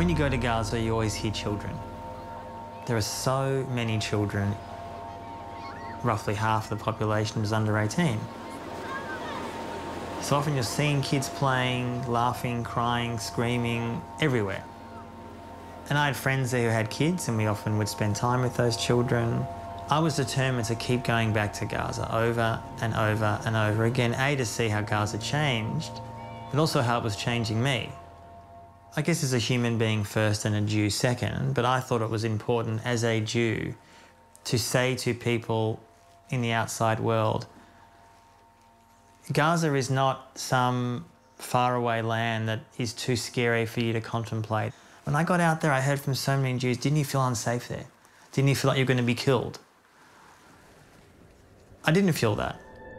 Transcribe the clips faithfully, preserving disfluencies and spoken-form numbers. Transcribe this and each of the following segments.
When you go to Gaza, you always hear children. There are so many children. Roughly half the population is under eighteen. So often you're seeing kids playing, laughing, crying, screaming, everywhere. And I had friends there who had kids, and we often would spend time with those children. I was determined to keep going back to Gaza over and over and over again, A, to see how Gaza changed, but also how it was changing me. I guess as a human being first and a Jew second, but I thought it was important as a Jew to say to people in the outside world, Gaza is not some faraway land that is too scary for you to contemplate. When I got out there, I heard from so many Jews, didn't you feel unsafe there? Didn't you feel like you were going to be killed? I didn't feel that.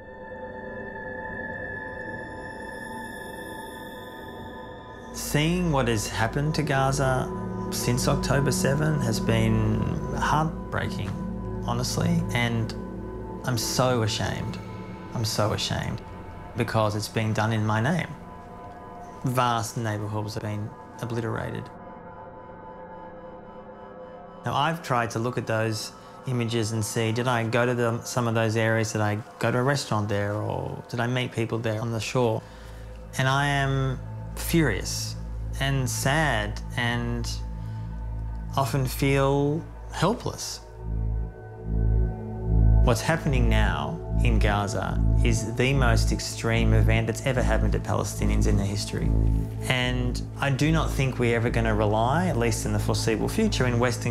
Seeing what has happened to Gaza since October seventh has been heartbreaking, honestly, and I'm so ashamed. I'm so ashamed because it's being done in my name. Vast neighbourhoods have been obliterated. Now, I've tried to look at those images and see, did I go to the, some of those areas? Did I go to a restaurant there, or did I meet people there on the shore? And I am furious and sad and often feel helpless. What's happening now in Gaza is the most extreme event that's ever happened to Palestinians in their history. And I do not think we're ever going to rely, at least in the foreseeable future, in Western